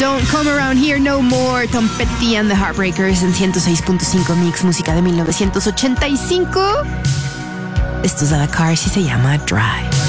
Don't Come Around Here No More, Tom Petty and the Heartbreakers en 106.5 Mix, música de 1985. Esto es de The Cars y se llama Drive.